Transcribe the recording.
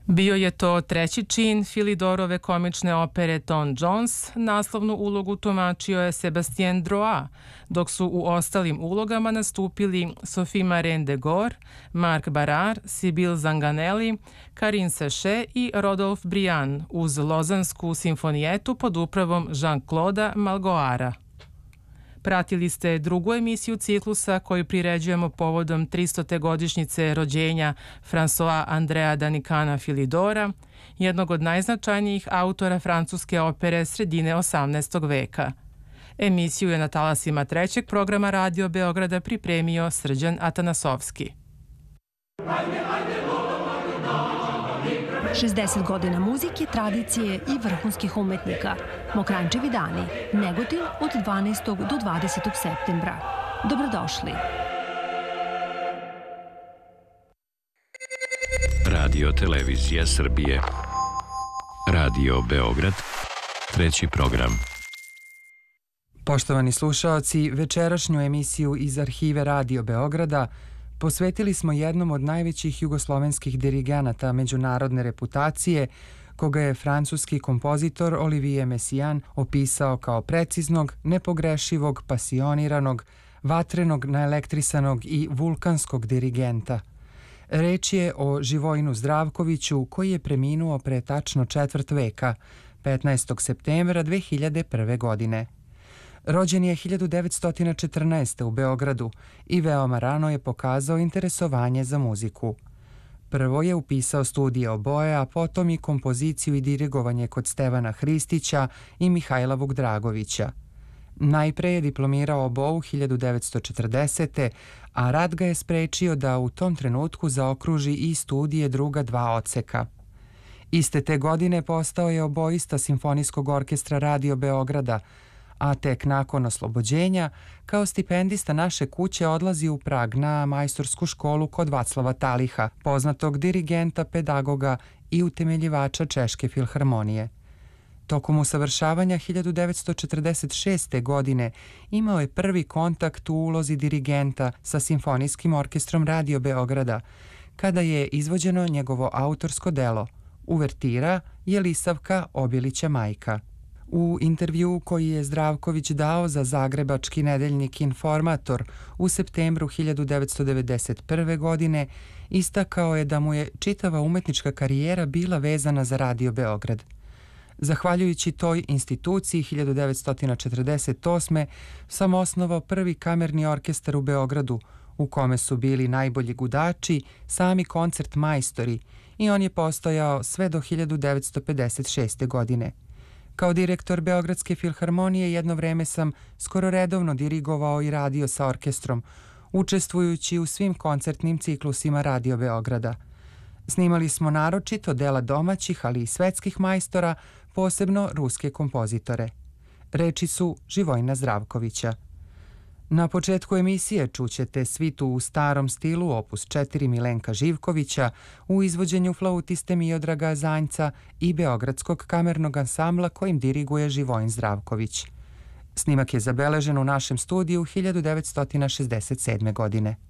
Bio je to treći čin Philidorove komične opere Tom Jones, naslovnu ulogu tumačio je Sébastien Droit, dok su u ostalim ulogama nastupili Sophie Marine de Gore, Marc Barrard, Sibylle Zanganelli, Karine Sachet i Rodolphe Briand uz Lozansku simfonijetu pod upravom Jean-Claude Malgoara. Pratili ste drugu emisiju ciklusa koju priređujemo povodom 300. godišnjice rođenja François Andrea Danicana Philidora, jednog od najznačajnijih autora francuske opere sredine 18. veka. Emisiju je na talasima trećeg programa Radio Beograda pripremio Srđan Atanasovski. 60 godina muzike, tradicije i vrhunskih umetnika. Mokrančevi dani, Negotin od 12. do 20. septembra. Dobrodošli. Radio Televizija Srbije. Radio Beograd. Treći program. Poštovani slušaoci, večerašnju emisiju iz arhive Radio Beograda posvetili smo jednom od najvećih jugoslovenskih dirigenata međunarodne reputacije, koga je francuski kompozitor Olivier Messiaen opisao kao preciznog, nepogrešivog, pasioniranog, vatrenog, naelektrisanog i vulkanskog dirigenta. Reč je o Živojinu Zdravkoviću, koji je preminuo pre tačno četvrt veka, 15. septembra 2001. godine. Rođen je 1914. u Beogradu i veoma rano je pokazao interesovanje za muziku. Prvo je upisao studije oboje, a potom i kompoziciju i dirigovanje kod Stevana Hristića i Mihajla Vukdragovića. Najpre je diplomirao obou 1940. a rad ga je sprečio da u tom trenutku zaokruži i studije druga dva odseka. Iste te godine postao je oboista Simfonijskog orkestra Radio Beograda, a tek nakon oslobođenja, kao stipendista naše kuće odlazi u Prag na majstorsku školu kod Vaclava Taliha, poznatog dirigenta, pedagoga i utemeljivača Češke filharmonije. Tokom usavršavanja 1946. godine imao je prvi kontakt u ulozi dirigenta sa Simfonijskim orkestrom Radio Beograda, kada je izvođeno njegovo autorsko delo Uvertira Jelisavka Obilića majka. U intervjuu koji je Zdravković dao za zagrebački nedeljnik Informator u septembru 1991. godine, istakao je da mu je čitava umetnička karijera bila vezana za Radio Beograd. Zahvaljujući toj instituciji 1948. sam osnovao prvi kamerni orkestar u Beogradu, u kome su bili najbolji gudači, sami koncert majstori, i on je postojao sve do 1956. godine. Kao direktor Beogradske filharmonije jedno vreme sam skoro redovno dirigovao i radio sa orkestrom, učestvujući u svim koncertnim ciklusima Radio Beograda. Snimali smo naročito dela domaćih, ali i svetskih majstora, posebno ruske kompozitore. Reči su Živojina Zdravkovića. Na početku emisije čućete svitu u starom stilu opus 4 Milenka Živkovića u izvođenju flautiste Miodraga Zanjca i Beogradskog kamernog ansambla kojim diriguje Živojin Zdravković. Snimak je zabeležen u našem studiju 1967. godine.